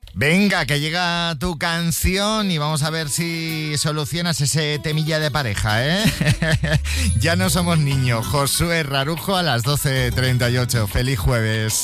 Venga, que llega tu canción y vamos a ver si solucionas ese temilla de pareja, ¿eh? Ya no somos niños. Josué Rarujo a las 12:38. Feliz jueves.